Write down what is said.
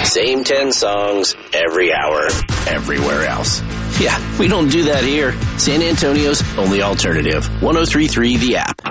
Same 10 songs every hour. Everywhere else. Yeah, we don't do that here. San Antonio's only alternative. 103.3 The App.